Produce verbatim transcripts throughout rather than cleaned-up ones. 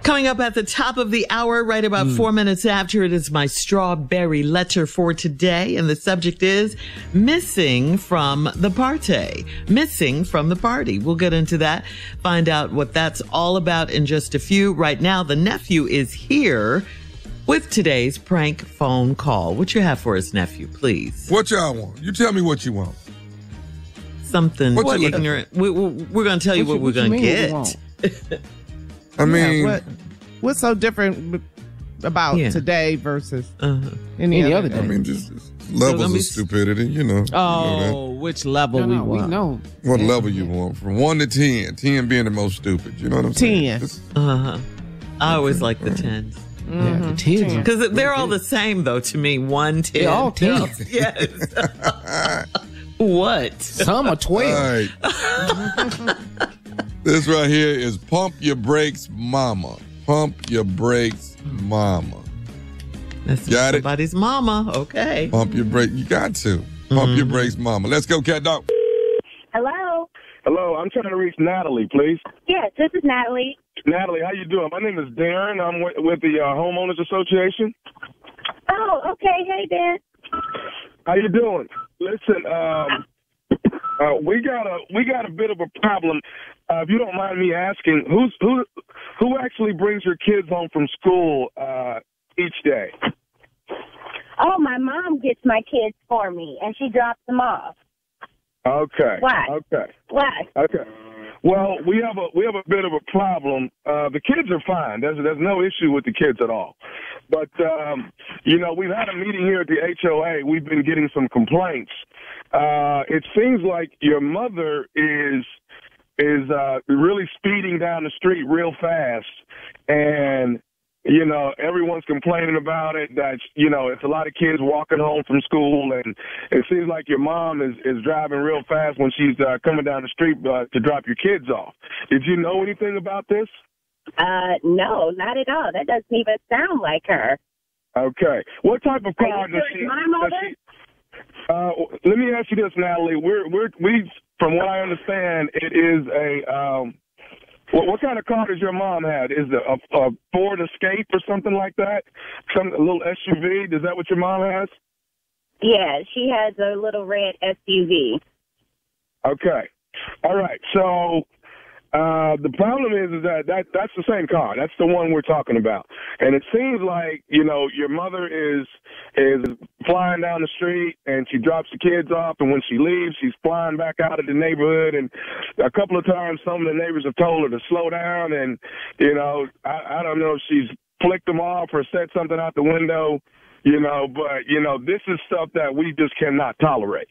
Coming up at the top of the hour, right about mm. four minutes after, it is my strawberry letter for today. And the subject is missing from the party. Missing from the party. We'll get into that, find out what that's all about in just a few. Right now, the nephew is here with today's prank phone call. What you have for us, nephew, please? What y'all want? You tell me what you want. Something what ignorant. We, we, we're going to tell you what, what, what we're going to get. I mean, yeah, what, what's so different about yeah. today versus uh-huh. any, any other day? I mean, just, just levels of stupidity, you know. Oh, you know which level no, we no, want? We know. What yeah. level you want? From one to ten. Ten being the most stupid. You know what I'm saying? Ten. Uh-huh. I always like the tens. Mm-hmm. Yeah, the tens. Because they're all the same, though, to me. One, ten. They're all ten. Yes. What? Some are twelve. Right. This right here is Pump Your Brakes Mama. Pump Your Brakes Mama. That's got somebody's it? mama. Okay. Pump your brakes. You got to. Pump mm-hmm. your brakes Mama. Let's go, cat dog. Hello? Hello, I'm trying to reach Natalie, please. Yes, this is Natalie. Natalie, how you doing? My name is Darren. I'm with, with the uh, Homeowners Association. Oh, okay. Hey, Dan. How you doing? Listen, um, uh, we got a we got a bit of a problem. Uh, if you don't mind me asking, who's who who actually brings your kids home from school uh, each day? Oh, my mom gets my kids for me, and she drops them off. Okay. Why? Okay. Why? Okay. Well, we have a we have a bit of a problem. Uh, the kids are fine. There's there's no issue with the kids at all. But um, you know, we've had a meeting here at the H O A. We've been getting some complaints. Uh, it seems like your mother is is uh, really speeding down the street real fast, and you know, everyone's complaining about it, that, you know, it's a lot of kids walking home from school, and it seems like your mom is, is driving real fast when she's uh, coming down the street uh, to drop your kids off. Did you know anything about this? Uh, no, not at all. That doesn't even sound like her. Okay. What type of car does sure she... My mother? She, uh, let me ask you this, Natalie. We're, we're, we, from what I understand, it is a... Um, What, what kind of car does your mom have? Is it a, a Ford Escape or something like that? Some a little S U V? Is that what your mom has? Yeah, she has a little red S U V. Okay. All right. So uh, the problem is, is that, that that's the same car. That's the one we're talking about. And it seems like, you know, your mother is is flying down the street, and she drops the kids off, and when she leaves, she's flying back out of the neighborhood. And a couple of times, some of the neighbors have told her to slow down, and, you know, I, I don't know if she's flicked them off or said something out the window, you know, but, you know, this is stuff that we just cannot tolerate.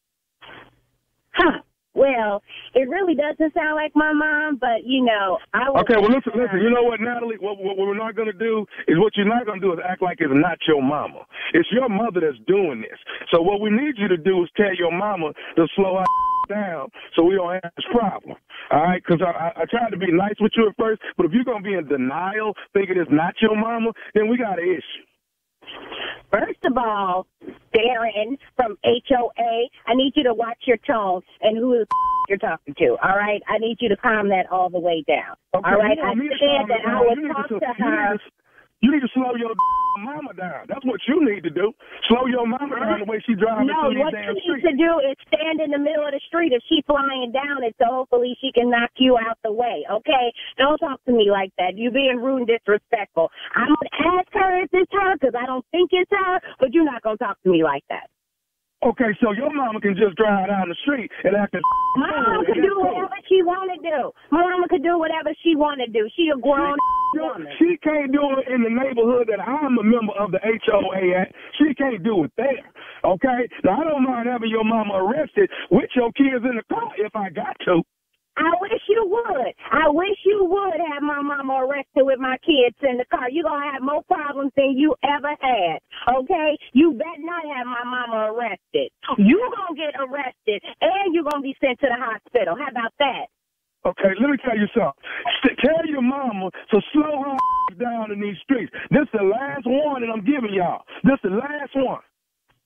Huh. Well, it really doesn't sound like my mom, but, you know, I will... Okay, well, listen, listen. You know what, Natalie? What, what we're not going to do is what you're not going to do is act like it's not your mama. It's your mother that's doing this. So what we need you to do is tell your mama to slow her down so we don't have this problem. All right? Because I, I, I tried to be nice with you at first, but if you're going to be in denial, thinking it's not your mama, then we got an issue. First of all, Darren from H O A, I need you to watch your tone and who the you're talking to, all right? I need you to calm that all the way down, okay, all right? I said that I would talk to, to her. You need to slow your mama down. That's what you need to do. Slow your mama down the way she drives no, through these what damn you need streets. to do is stand in the middle of the street. If she's flying down it, so hopefully she can knock you out the way, okay? Don't talk to me like that. You're being rude and disrespectful. I'm going to ask her if it's her because I don't think it's her, but you're not going to talk to me like that. Okay, so your mama can just drive down the street and act as... My mama can do whatever she want to do. My mama can do whatever she want to do. She a grown woman. She can't do it in the neighborhood that I'm a member of the H O A at. She can't do it there, okay? Now, I don't mind having your mama arrested with your kids in the car if I got to. I wish you would. I wish you would have my mama arrested with my kids in the car. You're going to have more problems than you ever had, okay? You better not have my mama arrested. You're going to get arrested, and you're going to be sent to the hospital. How about that? Okay, let me tell you something. Tell your mama to slow her down in these streets. This is the last one that I'm giving y'all. This is the last one.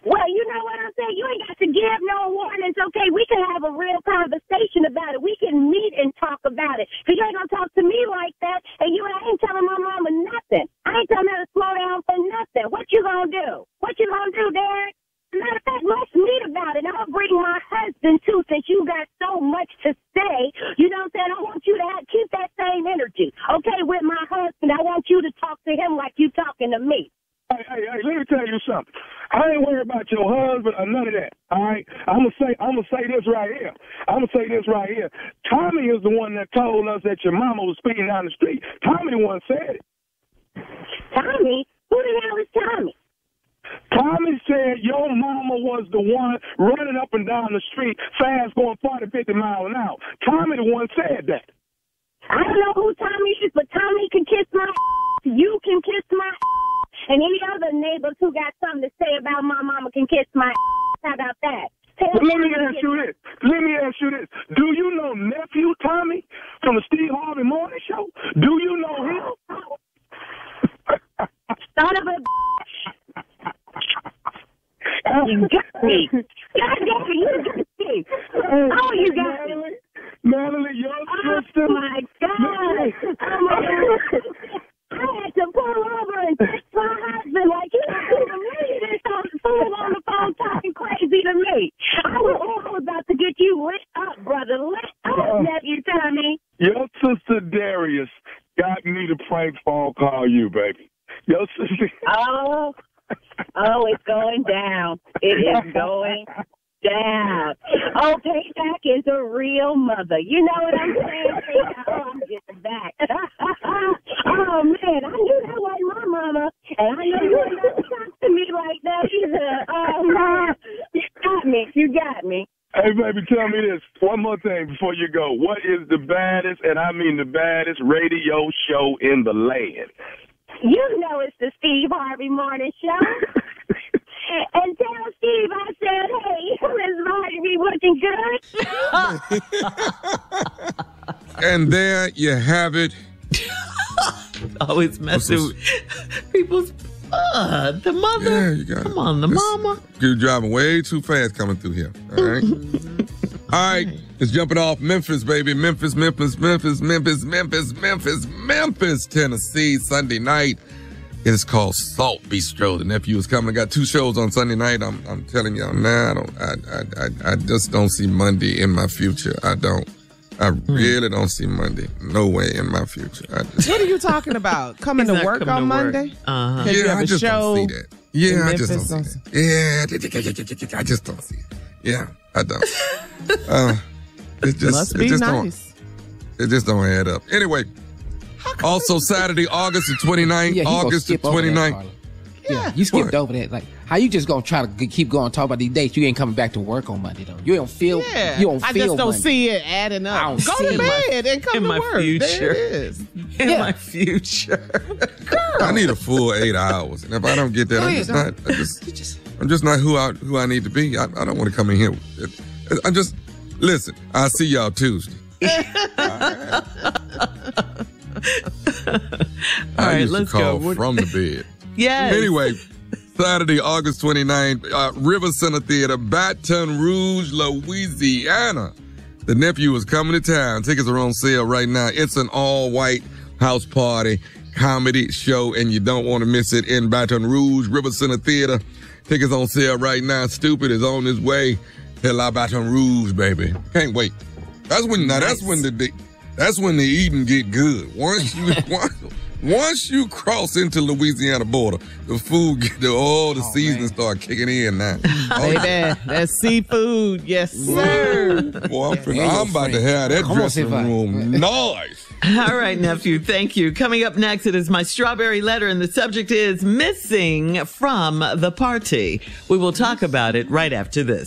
Well, you know what I'm saying? You ain't got to give no warnings, okay? We can have a real conversation about it. We can meet and talk about it. Because you ain't going to talk to me like that, and you ain't telling my mama nothing. I ain't telling her to slow down for nothing. What you going to do? What you going to do, Derek? Matter of fact, let's meet about it. And I'll bring my husband, too, since you got so much to say. You know what I'm saying? I want you to have, keep that same energy, okay, with my husband. I want you to talk to him like you talking to me. Hey, hey, hey, let me tell you something. I ain't worried about your husband or none of that, all right? I'm going to say I'm gonna say this right here. I'm going to say this right here. Tommy is the one that told us that your mama was speeding down the street. Tommy the one said it. Tommy? Who the hell is Tommy? Tommy said your mama was the one running up and down the street fast, going forty, fifty miles an hour. Tommy the one said that. I don't know who Tommy is, but Tommy can kiss my You can kiss my and any other neighbors who got something to say about my mama can kiss my How about that? Well, let me ask you this. Let me ask you this. Do you know nephew Tommy from the Steve Harvey Morning Show? Do you know him? Son of a You got me. God damn it, you got me. Oh, you got me. Natalie, your sister. Oh, my God. Oh, my God. I had to pull over and text my husband like, you don't believe this fool on the phone talking crazy to me. I was, I was about to get you lit up, brother. Lit up, uh, nephew Tommy. Your sister Darius got me to prank phone call you, baby. Your sister. Oh, oh, it's going down. It is going down. Oh, Payback is a real mother. You know what I'm saying? Oh, I'm getting back. Oh, man, I knew that wasn't my mama, and I know you would never talk to me like that either. Oh, man, you got me. You got me. Hey, baby, tell me this. One more thing before you go. What is the baddest, and I mean the baddest, radio show in the land? You know it's the Steve Harvey Morning Show. And tell Steve I said, hey, Miss Harvey be looking good. And there you have it. Always messing with people's blood. The mother. Yeah, you got Come it. on, the it's, mama. You're driving way too fast coming through here. All right. All right. It's jumping off Memphis, baby. Memphis, Memphis, Memphis, Memphis, Memphis, Memphis, Memphis, Tennessee. Sunday night. It is called Salt Bistro. The nephew is coming. I got two shows on Sunday night. I'm I'm telling y'all now. I don't. I I I, I just don't see Monday in my future. I don't. I really don't see Monday. No way in my future. I just, what are you talking about? Coming to work on Monday? Uh-huh. Yeah, you have I a just show don't see that. Yeah, I just Memphis don't see that. Yeah, I just don't see it. Yeah, I don't. uh, it just, Must it be just nice. Don't, it just don't add up. Anyway, also Saturday, August the twenty-ninth. Yeah, August the twenty-ninth. Yeah. yeah, you skipped what? over that. Like, how you just gonna try to keep going talk about these dates? You ain't coming back to work on Monday though. You don't feel. Yeah, you don't feel. I just don't Monday. see it adding up. I don't Go see to bed my, and come in to my work. Future. There it is. In yeah. my future. Girl. I need a full eight hours, and if I don't get that, I'm just not. I just, I'm just not who I who I need to be. I, I don't want to come in here. I just listen. I'll see y'all Tuesday. All I right, used let's to call go. from the bed. Yes. Anyway, Saturday, August twenty-ninth, uh, River Center Theater, Baton Rouge, Louisiana. The nephew is coming to town. Tickets are on sale right now. It's an all-white house party comedy show, and you don't want to miss it in Baton Rouge, River Center Theater. Tickets on sale right now. Stupid is on his way to La Baton Rouge, baby. Can't wait. That's when. Now nice. that's when the that's when the eating get good. Once you once, once you cross into Louisiana border, the food get the all the oh, seasons start kicking in now. Oh, baby, that's seafood, yes sir. Boy, I'm, finna, I'm about to have that Come dressing on, room nice. All right, nephew, thank you. Coming up next, it is my strawberry letter, and the subject is missing from the party. We will talk about it right after this.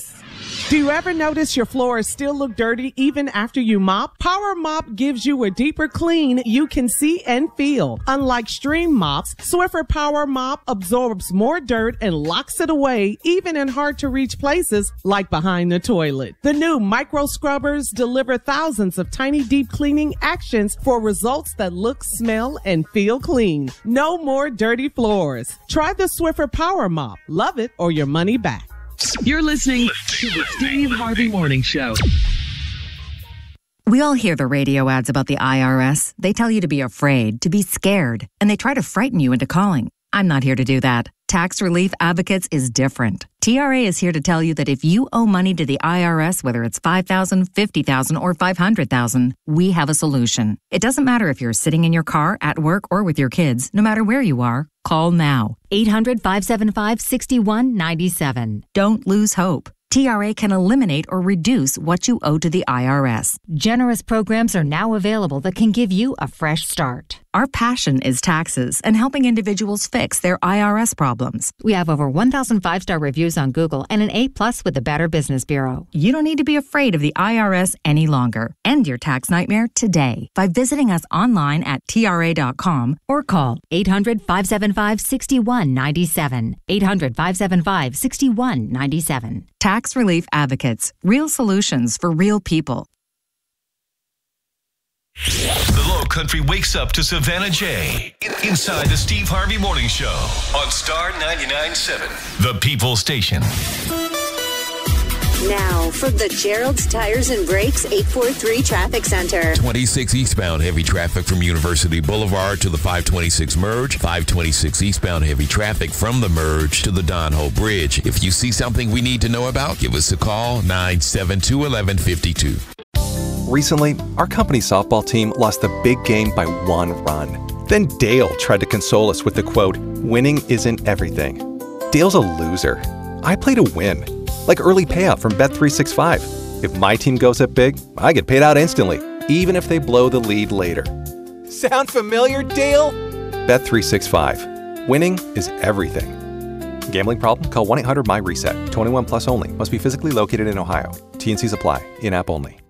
Do you ever notice your floors still look dirty even after you mop? Power Mop gives you a deeper clean you can see and feel. Unlike stream mops, Swiffer Power Mop absorbs more dirt and locks it away even in hard-to-reach places like behind the toilet. The new micro scrubbers deliver thousands of tiny deep cleaning actions for results that look, smell, and feel clean. No more dirty floors. Try the Swiffer Power Mop. Love it or your money back. You're listening to the Steve Harvey Morning Show. We all hear the radio ads about the I R S. They tell you to be afraid, to be scared, and they try to frighten you into calling. I'm not here to do that. Tax Relief Advocates is different. T R A is here to tell you that if you owe money to the I R S, whether it's five thousand dollars, fifty thousand dollars, or five hundred thousand dollars, we have a solution. It doesn't matter if you're sitting in your car, at work, or with your kids. No matter where you are, call now. eight hundred, five seven five, six one nine seven. Don't lose hope. T R A can eliminate or reduce what you owe to the I R S. Generous programs are now available that can give you a fresh start. Our passion is taxes and helping individuals fix their I R S problems. We have over one thousand five-star reviews on Google and an A plus with the Better Business Bureau. You don't need to be afraid of the I R S any longer. End your tax nightmare today by visiting us online at T R A dot com or call eight hundred, five seven five, six one nine seven. eight hundred, five seven five, six one nine seven. Tax Relief Advocates. Real solutions for real people. The Low Country wakes up to Savannah J. Inside the Steve Harvey Morning Show on Star ninety-nine point seven, the People Station. Now, from the Gerald's Tires and Brakes eight four three Traffic Center. twenty-six eastbound heavy traffic from University Boulevard to the five twenty-six merge. five twenty-six eastbound heavy traffic from the merge to the Don Ho Bridge. If you see something we need to know about, give us a call, nine seven two, one one five two. Recently, our company softball team lost the big game by one run. Then Dale tried to console us with the quote, "Winning isn't everything." Dale's a loser. I play to win. Like early payout from Bet three sixty-five. If my team goes up big, I get paid out instantly, even if they blow the lead later. Sound familiar, Dale? Bet three sixty-five. Winning is everything. Gambling problem? Call one eight hundred M Y RESET. twenty-one plus only. Must be physically located in Ohio. T and Cs apply. In-app only.